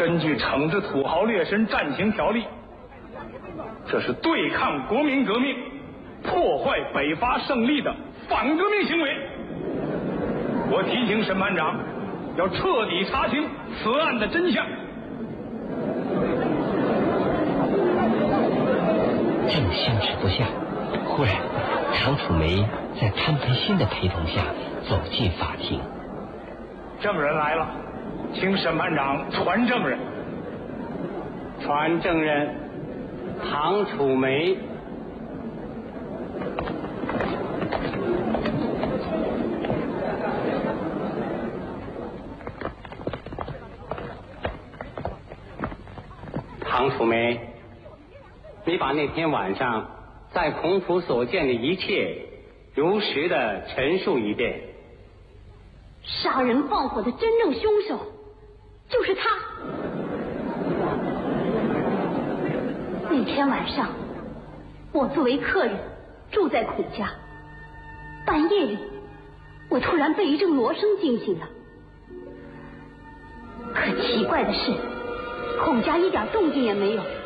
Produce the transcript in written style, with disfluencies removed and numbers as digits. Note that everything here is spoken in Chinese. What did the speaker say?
根据惩治土豪劣绅暂行条例，这是对抗国民革命、破坏北伐胜利的反革命行为。我提醒审判长，要彻底查清此案的真相。 正相持不下，忽然常楚梅在潘培新的陪同下走进法庭。 证人来了，请审判长传证人。 传证人唐楚梅。唐楚梅，你把那天晚上在孔府所见的一切如实的陈述一遍。 杀人放火的真正凶手就是他。那天晚上，我作为客人住在孔家，半夜里我突然被一阵锣声惊醒了。可奇怪的是，孔家一点动静也没有。